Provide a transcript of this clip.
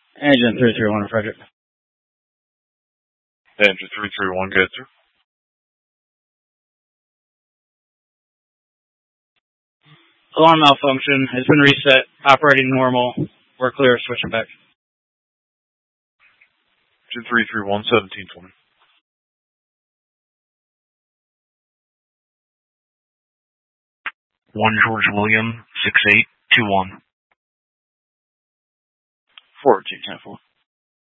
Agent 331, Frederick. Agent 331, good, sir. Alarm malfunction. Has been reset. Operating normal. We're clear. Switching back. Agent 331, 1720. 1 George William, 6821. 1410-4.